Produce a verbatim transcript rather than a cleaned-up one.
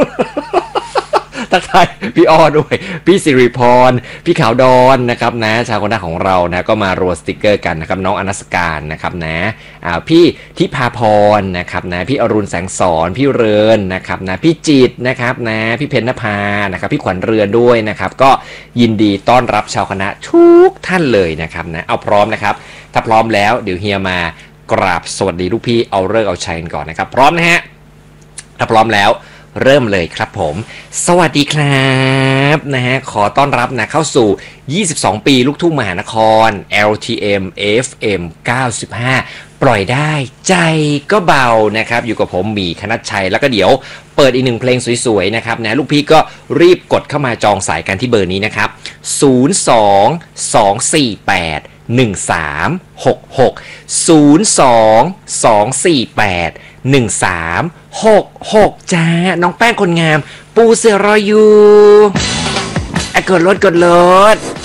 ทักทายพี่อ้อด้วยพี่สิริพรพี่ขาวดอนนะครับนะชาวคณะของเรานะก็มารัวสติกเกอร์กันนะครับน้องอนัสการนะครับนะอ่าพี่ทิพาพรนะครับนะพี่อรุณแสงสอนพี่เรินนะครับนะพี่จิตนะครับนะพี่เพญนภานะครับพี่ขวัญเรือนด้วยนะครับก็ยินดีต้อนรับชาวคณะทุกท่านเลยนะครับนะเอาพร้อมนะครับถ้าพร้อมแล้วเดี๋ยวเฮียมากราบสวัสดีลูกพี่เอาเลิกเอาชัยกันก่อนนะครับพร้อมนะฮะถ้าพร้อมแล้วเริ่มเลยครับผมสวัสดีครับนะฮะขอต้อนรับนะเข้าสู่ยี่สิบสองปีลูกทุ่งมหานคร แอล ที เอ็ม เอฟ เอ็ม เก้าสิบห้าปล่อยได้ใจก็เบานะครับอยู่กับผมหมีคณัชชัยแล้วก็เดี๋ยวเปิดอีกหนึ่งเพลงสวยๆนะครับนะลูกพี่ก็รีบกดเข้ามาจองสายกันที่เบอร์นี้นะครับศูนย์ สอง สอง สี่ แปด หนึ่ง สาม หก หก ศูนย์ สอง สอง สี่ แปด หนึ่ง สาม หก หกจ้าน้องแป้งคนงามปูเสือรออยู่อ่ะกดรถกดรถ